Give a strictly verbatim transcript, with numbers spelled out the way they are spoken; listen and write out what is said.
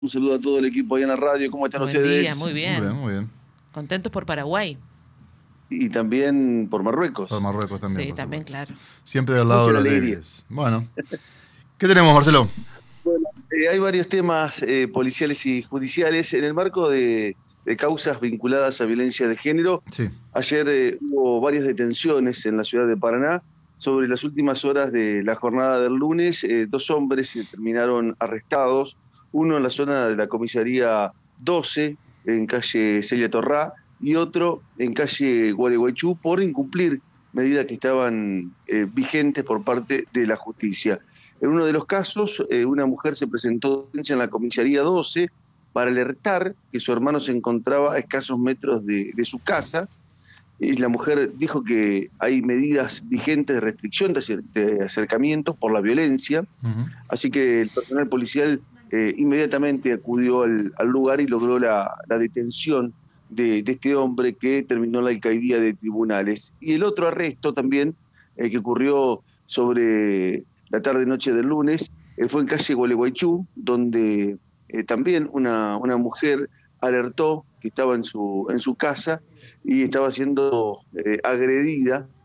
Un saludo a todo el equipo ahí en la radio. ¿Cómo están Buen día, ustedes? muy Muy bien, bien. muy bien. Contentos por Paraguay. Y también por Por Marruecos. Marruecos también, Sí, por también, supuesto. claro. Siempre al lado Mucha de los alegría. débiles. Bueno, ¿qué tenemos, Marcelo? Bueno, eh, hay varios temas eh, policiales y judiciales en el marco de, de causas vinculadas a violencia de género. Sí, Ayer eh, hubo varias detenciones en la ciudad de Paraná. Sobre las últimas horas de la jornada del lunes, eh, dos hombres eh, terminaron arrestados, uno en la zona de la comisaría doce, en calle Celia Torrá, y otro en calle Gualeguaychú, por incumplir medidas que estaban eh, vigentes por parte de la justicia. En uno de los casos, eh, una mujer se presentó en la comisaría doce para alertar que su hermano se encontraba a escasos metros de, de su casa, y la mujer dijo que hay medidas vigentes de restricción de, acer de acercamientos por la violencia, ujú, así que el personal policial eh, inmediatamente acudió al, al, lugar y logró la, la detención de, de, este hombre que terminó la alcaidía de tribunales. Y el otro arresto también, eh, que ocurrió sobre la tarde-noche del lunes, eh, fue en calle Gualeguaychú, donde eh, también una, una mujer alertó que estaba en su, en su casa y estaba siendo eh, agredida